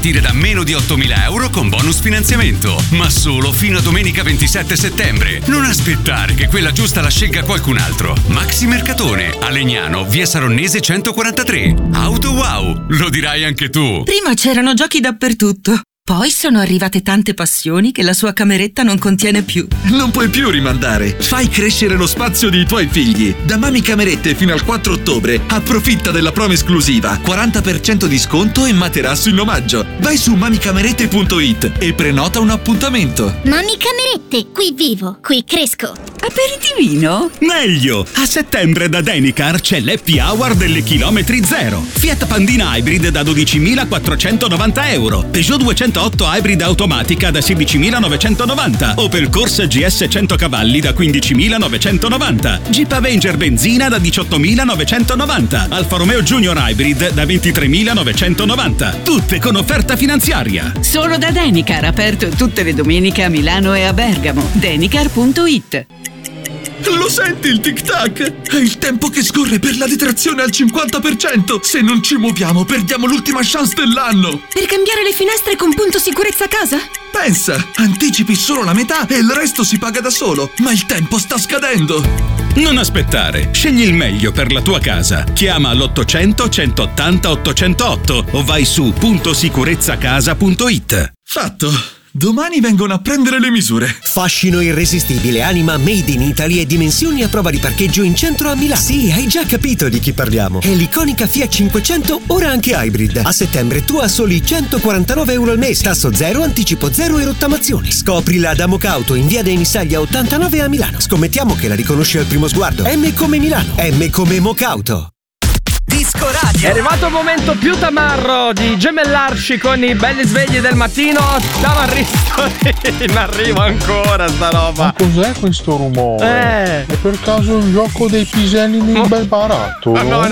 partire da meno di 8.000 euro con bonus finanziamento. Ma solo fino a domenica 27 settembre. Non aspettare che quella giusta la scelga qualcun altro. Maxi Mercatone, a Legnano, via Saronnese 143. Auto Wow, lo dirai anche tu. Prima c'erano giochi dappertutto. Poi sono arrivate tante passioni che la sua cameretta non contiene più. Non puoi più rimandare. Fai crescere lo spazio dei tuoi figli. Da Mami Camerette fino al 4 ottobre approfitta della promo esclusiva. 40% di sconto e materasso in omaggio. Vai su mamicamerette.it e prenota un appuntamento. Mami Camerette, qui vivo, qui cresco. Aperitivino? Meglio! A settembre da Denicar c'è l'Happy Hour delle chilometri zero. Fiat Pandina Hybrid da 12.490 euro. Peugeot 208 Hybrid automatica da 16.990. Opel Corsa GS 100 cavalli da 15.990. Jeep Avenger benzina da 18.990. Alfa Romeo Junior Hybrid da 23.990. Tutte con offerta finanziaria. Solo da Denicar, aperto tutte le domeniche a Milano e a Bergamo. Denicar.it. Lo senti il tic-tac? È il tempo che scorre per la detrazione al 50%. Se non ci muoviamo perdiamo l'ultima chance dell'anno. Per cambiare le finestre con punto sicurezza casa? Pensa, anticipi solo la metà e il resto si paga da solo. Ma il tempo sta scadendo. Non aspettare, scegli il meglio per la tua casa. Chiama all'800 180 808 o vai su puntosicurezzacasa.it. Fatto. Domani vengono a prendere le misure. Fascino irresistibile, anima made in Italy e dimensioni a prova di parcheggio in centro a Milano. Sì, hai già capito di chi parliamo. È l'iconica Fiat 500, ora anche hybrid. A settembre tu a soli 149 euro al mese. Tasso zero, anticipo zero e rottamazioni. Scoprila da Mocauto in via dei Missaglia 89 a Milano. Scommettiamo che la riconosci al primo sguardo. M come Milano. M come Mocauto. Disco Radio. È arrivato il momento più tamarro di gemellarci con i belli svegli del mattino. Tamarrissoli. In arrivo ancora sta roba. Ma cos'è questo rumore? È per caso il gioco dei piselli nel bel baratto? No,